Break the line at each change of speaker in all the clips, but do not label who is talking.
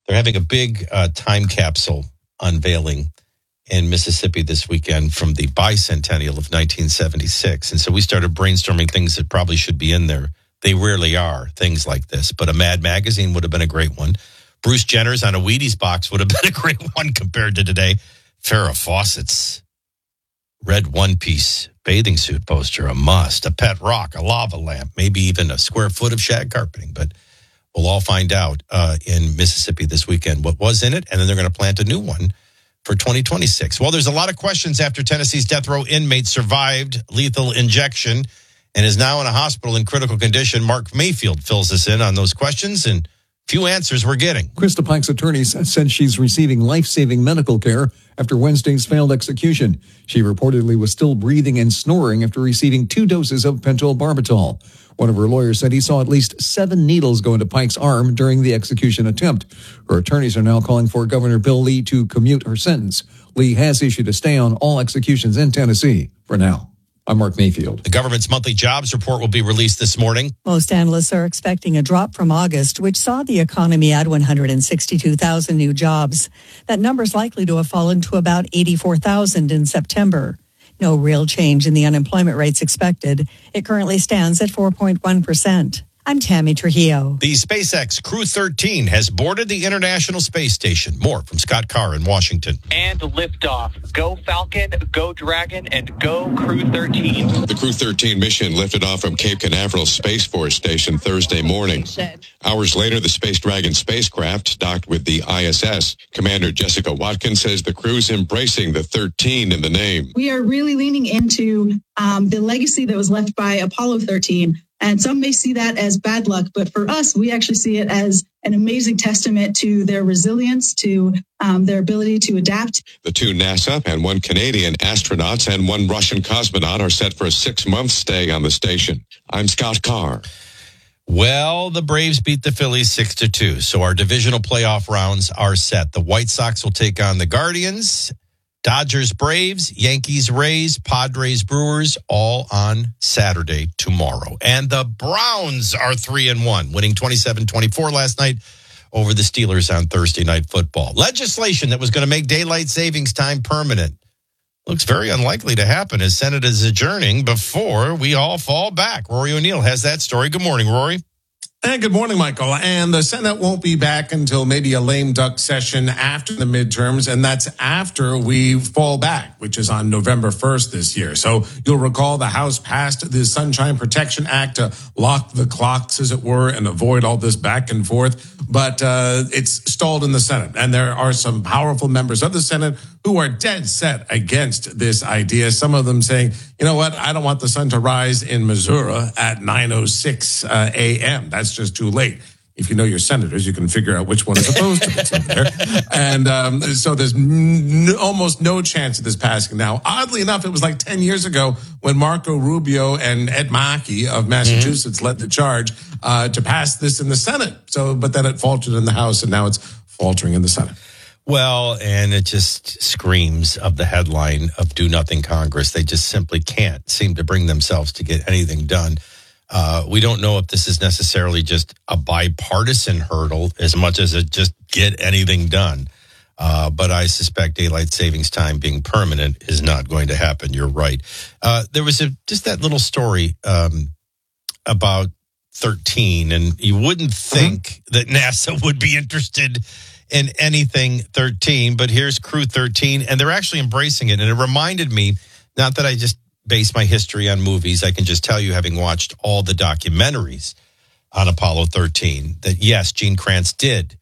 They're having a big time capsule unveiling in Mississippi this weekend from the bicentennial of 1976. And so we started brainstorming things that probably should be in there. They rarely are, things like this. But a Mad magazine would have been a great one. Bruce Jenner's on a Wheaties box would have been a great one compared to today. Farrah Fawcett's red one-piece bathing suit poster, a must. A pet rock, a lava lamp, maybe even a square foot of shag carpeting. But we'll all find out in Mississippi this weekend what was in it, and then they're going to plant a new one for 2026. Well, there's a lot of questions after Tennessee's death row inmate survived lethal injection and is now in a hospital in critical condition. Mark Mayfield fills us in on those questions, and few answers we're getting.
Krista Pike's attorneys said she's receiving life-saving medical care after Wednesday's failed execution. She reportedly was still breathing and snoring after receiving 2 doses of pentobarbital. One of her lawyers said he saw at least 7 needles go into Pike's arm during the execution attempt. Her attorneys are now calling for Governor Bill Lee to commute her sentence. Lee has issued a stay on all executions in Tennessee for now. I'm Mark Mayfield.
The government's monthly jobs report will be released this morning.
Most analysts are expecting a drop from August, which saw the economy add 162,000 new jobs. That number is likely to have fallen to about 84,000 in September. No real change in the unemployment rates expected. It currently stands at 4.1%. I'm Tammy Trujillo.
The SpaceX Crew 13 has boarded the International Space Station. More from Scott Carr in Washington.
And liftoff. Go Falcon, go Dragon, and go Crew 13.
The Crew 13 mission lifted off from Cape Canaveral Space Force Station Thursday morning. Hours later, the Space Dragon spacecraft docked with the ISS. Commander Jessica Watkins says the crew's embracing the 13 in the name.
We are really leaning into the legacy that was left by Apollo 13. And some may see that as bad luck, but for us, we actually see it as an amazing testament to their resilience, to their ability to adapt.
The 2 NASA and 1 Canadian astronauts and 1 Russian cosmonaut are set for a 6-month stay on the station. I'm Scott Carr.
Well, the Braves beat the Phillies 6-2, so our divisional playoff rounds are set. The White Sox will take on the Guardians, Dodgers, Braves, Yankees, Rays, Padres, Brewers, all on Saturday tomorrow. And the Browns are 3-1, winning 27-24 last night over the Steelers on Thursday Night Football. Legislation that was going to make daylight savings time permanent looks very unlikely to happen as Senate is adjourning before we all fall back. Rory O'Neill has that story. Good morning, Rory.
And good morning, Michael. And the Senate won't be back until maybe a lame duck session after the midterms, and that's after we fall back, which is on November 1st this year. So you'll recall the House passed the Sunshine Protection Act to lock the clocks, as it were, and avoid all this back and forth. But it's stalled in the Senate, and there are some powerful members of the Senate who are dead set against this idea. Some of them saying, you know what, I don't want the sun to rise in Missouri at 9:06 a.m. That's just too late. If you know your senators, you can figure out which one is opposed to this over there. And so there's almost no chance of this passing now. Oddly enough, it was like 10 years ago when Marco Rubio and Ed Markey of Massachusetts led the charge to pass this in the Senate. But then it faltered in the House, and now it's faltering in the Senate.
Well, and it just screams of the headline of Do Nothing Congress. They just simply can't seem to bring themselves to get anything done. We don't know if this is necessarily just a bipartisan hurdle as much as it just get anything done. But I suspect daylight savings time being permanent is not going to happen. You're right. There was just that little story about 13, and you wouldn't think that NASA would be interested in anything 13, but here's Crew 13, and they're actually embracing it. And it reminded me, not that I just base my history on movies, I can just tell you, having watched all the documentaries on Apollo 13, that yes, Gene Kranz did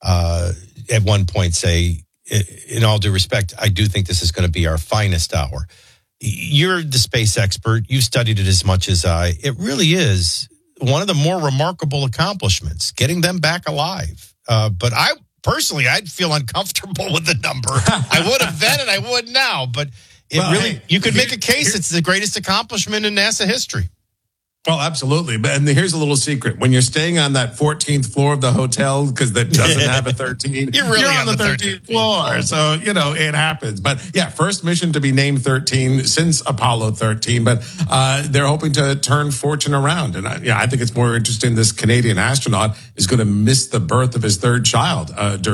at one point say, in all due respect, I do think this is going to be our finest hour. You're the space expert. You've studied it as much as I. It really is one of the more remarkable accomplishments, getting them back alive. But personally, I'd feel uncomfortable with the number. I would have then and I would now, but you could make a case it's the greatest accomplishment in NASA history.
Well, absolutely. And here's a little secret. When you're staying on that 14th floor of the hotel, because that doesn't have a 13,
you're on the
13th floor. So, it happens. But yeah, first mission to be named 13 since Apollo 13. But they're hoping to turn fortune around. And I think it's more interesting this Canadian astronaut is going to miss the birth of his 3rd child during